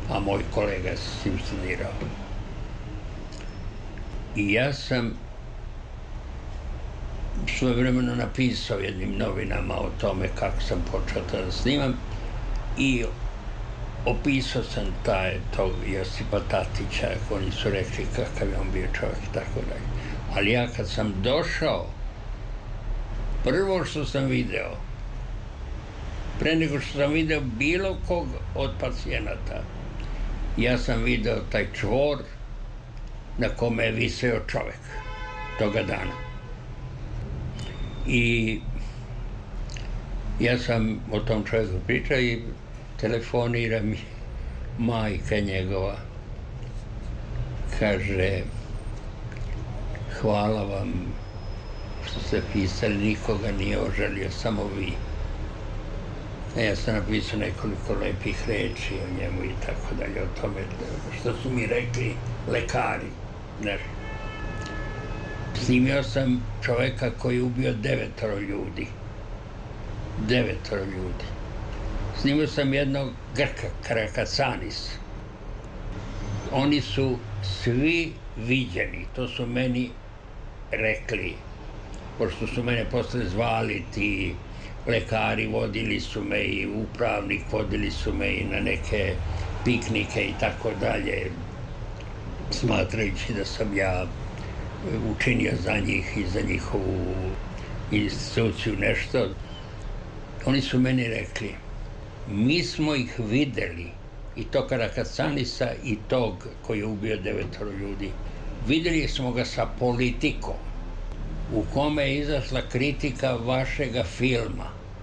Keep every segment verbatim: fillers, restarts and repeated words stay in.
a moj kolega se s tim scenirao. I ja sam svojevremeno napisao jednim novinama o tome kako sam počeo to da snimam i opisao sam taj, tog Josipa Tatića, oni su rekli kakav je on bio čovjek i tako dalje. Ali ja kad sam došao, prvo što sam video, pre nego što sam video bilo kog od pacijenata, ja sam video taj čvor na kome je viseo čovjek toga dana. I ja sam o tom čovjeku pričao i telefonira mi majka njegova. Kaže, hvala vam što ste pisali, nikoga nije oželio, samo vi. A ja sam napisao nekoliko lepih reči o njemu i tako dalje, o tome što su mi rekli lekari. Znaš, snimio sam čoveka koji je ubio devetoro ljudi. Devetoro ljudi. Snimio sam jednog Grka, Karakacanis. Oni su svi viđeni, to su meni rekli, pošto su mene posle zvali ti lekari, vodili su me i upravnik, vodili su me i na neke piknike i tako dalje, smatrajući da sam ja učinio za njih i za njihovu instituciju nešto. Oni su meni rekli, mi smo ih videli, i to Karakacanisa i tog koji je ubio devetoro ljudi, videli smo ga sa Politikom, u kome je izašla kritika vašega filma.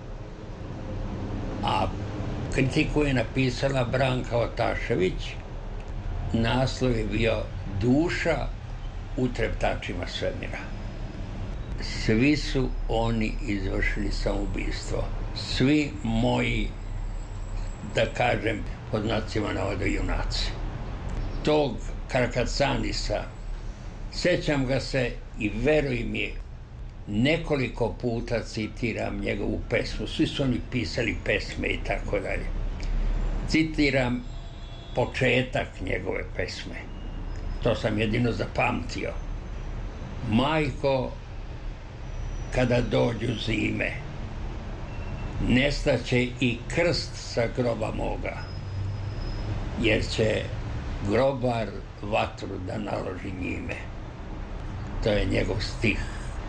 A kritiku je napisala Branka Otašević, naslov je bio Duša u treptačima svemira. Svi su oni izvršili samoubistvo. Svi moji, da kažem, pod znacima navoda, junaci. Tog Karakacanisa, sećam ga se i veruj mi, nekoliko puta citiram njegovu pesmu. Svi su oni pisali pesme i tako dalje. Citiram početak njegove pesme. To sam jedino zapamtio. Majko, kada dođu zime, nestaće i krst sa groba moga, jer će grobar vatru da naloži njime. To je njegov stih.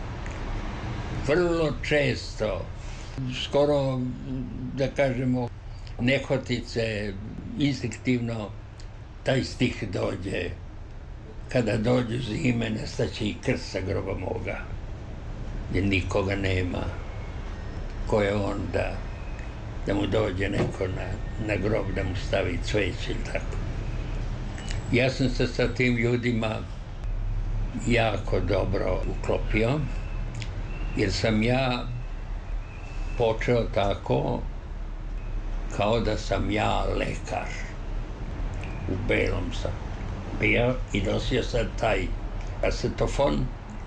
Vrlo često, skoro, da kažemo, nehotice, instinktivno, taj stih dođe. Kada dođu zime, nestaće i krst sa groba moga, jer nikoga nema. Ko je on da, da mu dođe neko na, na grob, da mu stavi cveće ili tako. Ja sam se sa tim ljudima jako dobro uklopio, jer sam ja počeo tako kao da sam ja lekar. U belom sam bio i nosio sam taj kasetofon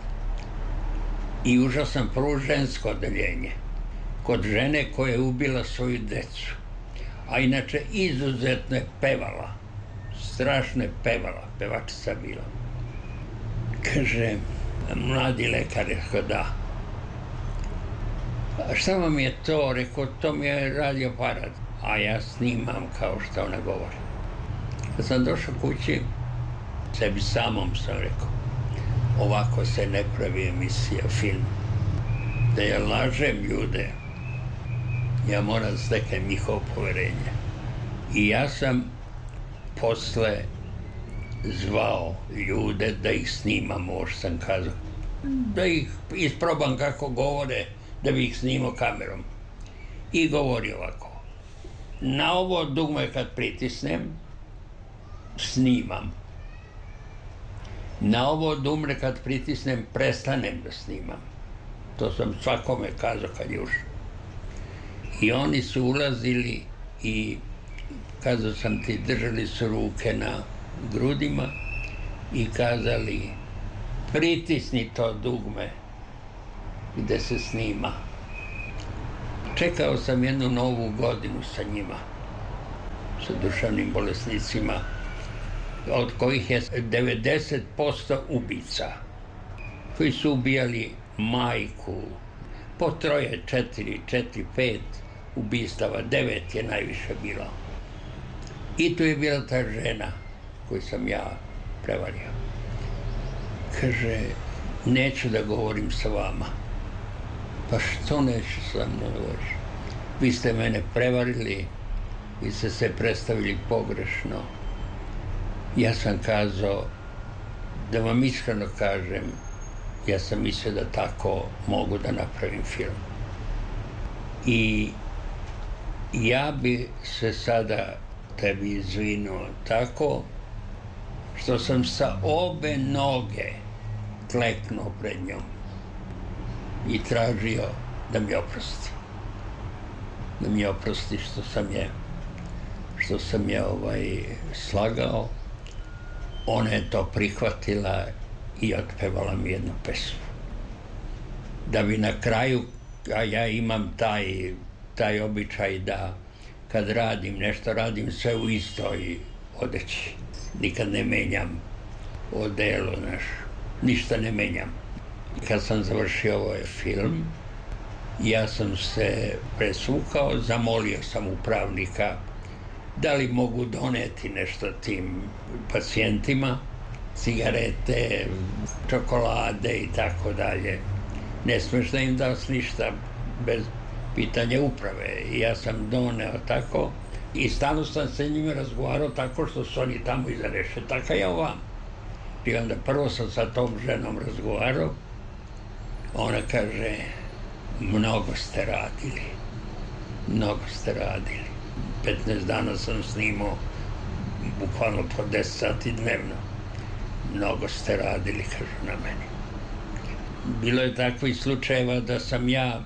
i ušao sam prvo u žensko odeljenje kod žene koja je ubila svoju decu, a inače izuzetno je pevala, strašno je pevala, pevačica bila. Kaže, mladi lekar, rekao da. A šta vam je to? Rekao, to mi je radio aparat, a ja snimam kao što ona govori. Kad sam došao kući, sebi samom sam rekao, ovako se ne pravi emisija, film. Da ja lažem ljude, ja moram steknem njihovo poverenje. I ja sam posle zvao ljude da ih snimam, ovo što sam kazao. Da ih isprobam kako govore, da bi ih snimao kamerom. I govori ovako. Na ovo dugme kad pritisnem, snimam. Na ovo dugme kad pritisnem, prestanem da snimam. To sam svakome kazao kad je ušao. I oni su ulazili i, kazao sam ti, držali su ruke na grudima i kazali, pritisni to dugme gde se snima. Čekao sam jednu novu godinu sa njima. sa duševnim bolesnicima, od kojih je devedeset posto ubica, koji su ubijali majku, po troje, četiri, četiri, pet ubistava, devet je najviše bilo. I tu je bila ta žena koju sam ja prevario. Kaže, neću da govorim sa vama. Pa što neću sa mnom govoriti? Vi ste mene prevarili, vi ste se predstavili pogrešno. Ja sam kazao, da vam iskreno kažem, ja sam mislio da tako mogu da napravim film. I ja bi se sada tebi izvinuo tako što sam sa obe noge kleknuo pred njom i tražio da mi oprosti. Da mi oprosti što sam je, što sam je ovaj, slagao. Ona je to prihvatila i otpevala mi jednu pesmu. Da bi na kraju, a ja imam taj, taj običaj da kad radim nešto, radim sve u istoj odeći. Nikad ne menjam odelo, znaš, ništa ne menjam. Kad sam završio ovaj film, ja sam se presvukao, zamolio sam upravnika da li mogu doneti nešto tim pacijentima, cigarete, čokolade i tako dalje. Ne smiješ da im daš ništa bez pitanja uprave. I ja sam doneo tako i stalno sam sa njima razgovarao tako što su oni tamo iza rešetaka, ja ovam. I onda prvo sam sa tom ženom razgovarao, ona kaže, mnogo ste radili, mnogo ste radili. petnaest dana sam snimao, bukvalno po deset sati dnevno. Mnogo ste radili, kažu na meni. Bilo je takvih slučajeva da sam ja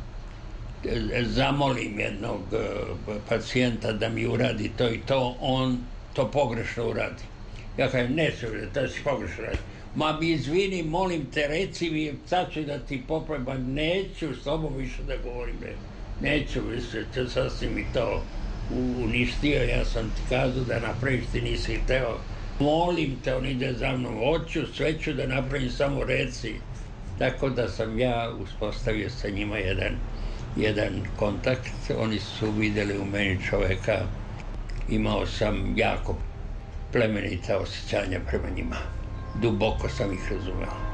zamolim jednog pacijenta da mi uradi to i to, on to pogrešno uradi. Ja kažem, neću, to si pogrešno uradi. Ma bi izvini, molim te, reci mi, sad ću da ti popravim, ba neću s tobom više da govorim, neću više, to sasvim mi to uništio, ja sam ti kazao da napraviš, ti nisi hteo. Molim te, on ide za mnom, hoću, sve ću da napravim, samo reci. Tako da sam ja uspostavio sa njima jedan, jedan kontakt. Oni su videli u meni čoveka, imao sam jako plemenita osjećanja prema njima. Duboko sam ih razumeo.